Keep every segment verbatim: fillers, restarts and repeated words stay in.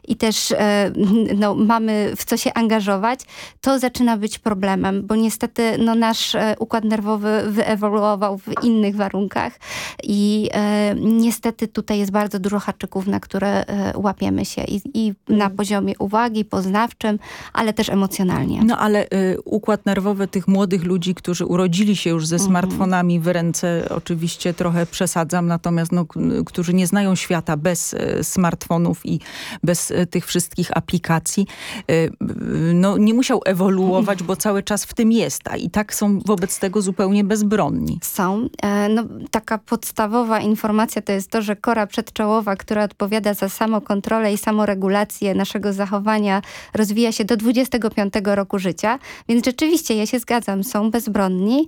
i też no, mamy w co się angażować, to zaczyna być problemem, bo niestety no, nasz układ nerwowy wyewoluował w innych warunkach i e, niestety tutaj jest bardzo dużo haczyków, na które e, łapiemy się i, i na poziomie uwagi, poznawczym, ale też emocjonalnie. No ale y, układ nerwowy tych młodych ludzi, którzy urodzili się już ze Mhm. smartfonami w ręce, oczywiście trochę przesadzam, natomiast no, k- którzy nie znają świata bez y, smartfonów i bez y, tych wszystkich aplikacji, y, y, no nie musiał ewoluować, bo cały czas w tym jest, a i tak są wobec tego zupełnie bezbronni. Są. E, no, taka podstawowa informacja to jest to, że kora przedczołowa, która odpowiada za samokontrolę i samoregulację naszego zachowania, rozwija się do dwudziestego piątego roku życia, więc rzeczywiście ja się zgadzam, są bezbronni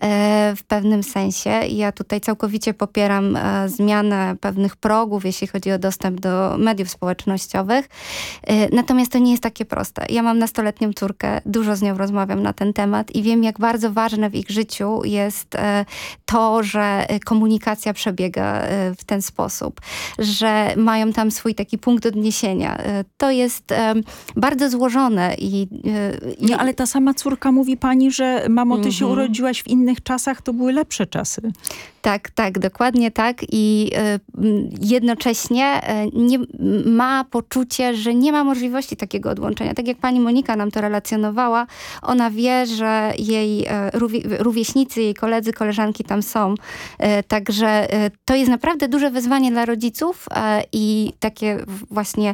e, w pewnym sensie. Ja tutaj całkowicie popieram e, zmianę pewnych progów, jeśli chodzi o dostęp do mediów społecznościowych. E, natomiast to nie jest takie proste. Ja mam nastoletnią córkę, dużo z nią rozmawiam na ten temat i wiem, jak bardzo ważne w ich życiu jest e, to, że komunikacja przebiega e, w ten sposób, że mają tam swój taki punkt odniesienia. E, to jest e, bardzo złożone i, e, i No ale ta sama córka mówi pani, że mamo, ty się Mhm. urodziłaś w innych czasach, to były lepsze czasy. Tak, tak, dokładnie tak i y, jednocześnie y, nie, ma poczucie, że nie ma możliwości takiego odłączenia. Tak jak pani Monika nam to relacjonowała, ona wie, że jej y, rówie, rówieśnicy, jej koledzy, koleżanki tam są. Y, także y, to jest naprawdę duże wyzwanie dla rodziców y, i takie właśnie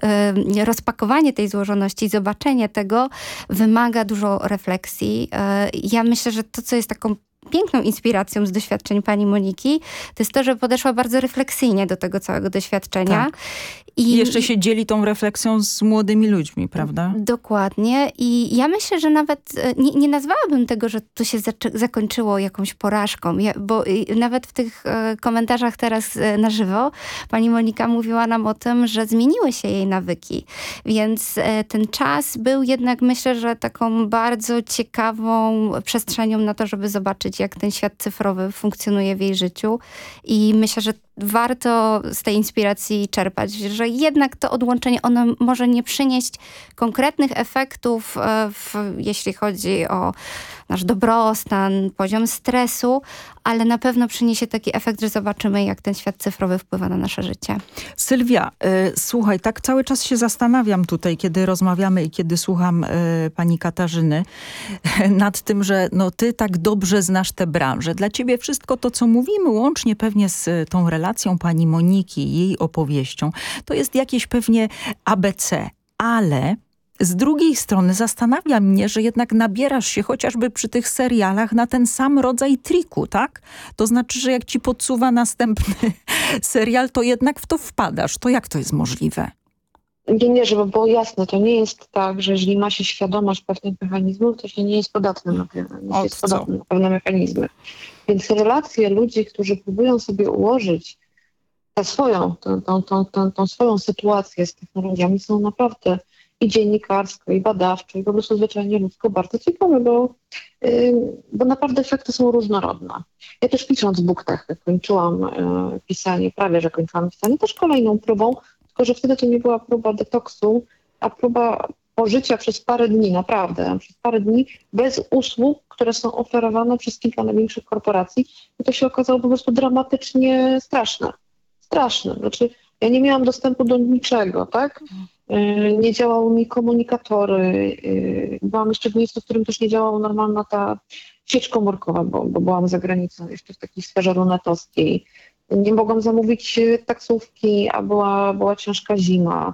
y, rozpakowanie tej złożoności, zobaczenie tego wymaga dużo refleksji. Y, ja myślę, że to, co jest taką piękną inspiracją z doświadczeń pani Moniki, to jest to, że podeszła bardzo refleksyjnie do tego całego doświadczenia. Tak. I I jeszcze się dzieli tą refleksją z młodymi ludźmi, prawda? Dokładnie. I ja myślę, że nawet nie, nie nazwałabym tego, że to się zaczę- zakończyło jakąś porażką, ja, bo y, nawet w tych e, komentarzach teraz e, na żywo pani Monika mówiła nam o tym, że zmieniły się jej nawyki. Więc e, ten czas był jednak, myślę, że taką bardzo ciekawą przestrzenią na to, żeby zobaczyć, jak ten świat cyfrowy funkcjonuje w jej życiu. I myślę, że warto z tej inspiracji czerpać, że jednak to odłączenie, ono może nie przynieść konkretnych efektów, e, w, jeśli chodzi o nasz dobrostan, poziom stresu, ale na pewno przyniesie taki efekt, że zobaczymy, jak ten świat cyfrowy wpływa na nasze życie. Sylwia, y, słuchaj, tak cały czas się zastanawiam tutaj, kiedy rozmawiamy i kiedy słucham y, pani Katarzyny, nad tym, że no, ty tak dobrze znasz tę branżę. Dla ciebie wszystko to, co mówimy, łącznie pewnie z y, tą relacją pani Moniki, jej opowieścią, to jest jakieś pewnie A B C, ale z drugiej strony zastanawia mnie, że jednak nabierasz się chociażby przy tych serialach na ten sam rodzaj triku, tak? To znaczy, że jak ci podsuwa następny serial, to jednak w to wpadasz. To jak to jest możliwe? Nie, nie, żeby było jasne, to nie jest tak, że jeżeli ma się świadomość pewnych mechanizmów, to się nie jest podatny na, nie jest co? podatny na pewne mechanizmy. Więc relacje ludzi, którzy próbują sobie ułożyć tę swoją, tą, tą, tą, tą, tą swoją sytuację z technologiami, są naprawdę i dziennikarsko, i badawczo, i po prostu zwyczajnie ludzko bardzo ciekawe, bo, yy, bo naprawdę efekty są różnorodne. Ja też pisząc BookTech kończyłam yy, pisanie, prawie że kończyłam pisanie, też kolejną próbą, tylko że wtedy to nie była próba detoksu, a próba pożycia przez parę dni, naprawdę, przez parę dni bez usług, które są oferowane przez kilka największych korporacji. I to się okazało po prostu dramatycznie straszne. Straszne. Znaczy, ja nie miałam dostępu do niczego, tak? Yy, nie działały mi komunikatory. Yy, byłam jeszcze w miejscu, w którym też nie działała normalna ta sieć komórkowa, bo, bo byłam za granicą, jeszcze w takiej sferze runetowskiej. Nie mogłam zamówić taksówki, a była, była ciężka zima.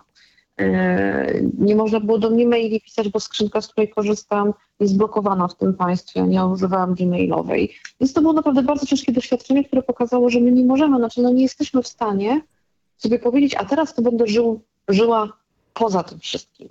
Yy, nie można było do mnie maili pisać, bo skrzynka, z której korzystam, jest blokowana w tym państwie. Ja nie używałam gmailowej. Więc to było naprawdę bardzo ciężkie doświadczenie, które pokazało, że my nie możemy, znaczy no nie jesteśmy w stanie sobie powiedzieć, a teraz to będę żył, żyła poza tym wszystkim.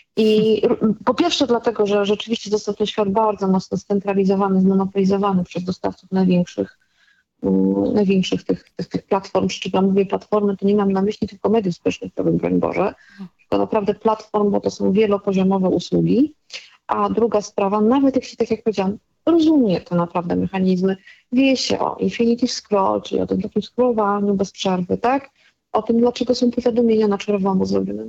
I po pierwsze dlatego, że rzeczywiście został ten świat bardzo mocno scentralizowany, zmonopolizowany przez dostawców największych, um, największych tych, tych, tych platform. Przy czym ja mówię platformy, to nie mam na myśli tylko mediów społecznościowych, broń Boże, tylko naprawdę platform, bo to są wielopoziomowe usługi. A druga sprawa, nawet jeśli, tak jak powiedziałam, rozumie te naprawdę mechanizmy, wie się o infinity scroll, czyli o tym takim scrollowaniu bez przerwy, tak? O tym, dlaczego są powiadomienia na czerwono zrobione.